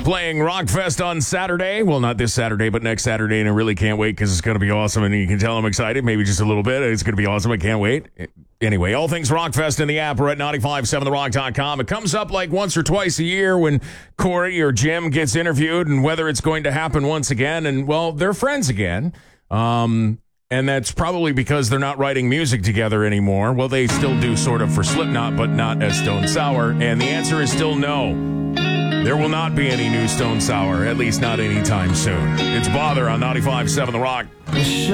playing Rockfest on Saturday. Well, not this Saturday, but next Saturday, and I really can't wait because it's going to be awesome, and you can tell I'm excited, maybe just a little bit. It's going to be awesome. I can't wait. Anyway, all things Rockfest in the app or at 957therock.com. It comes up like once or twice a year when Corey or Jim gets interviewed and whether it's going to happen once again. And, well, they're friends again. And that's probably because they're not writing music together anymore. Well, they still do sort of for Slipknot, but not as Stone Sour. And the answer is still no. There will not be any new Stone Sour, at least not anytime soon. It's Bother on 95.7 The Rock.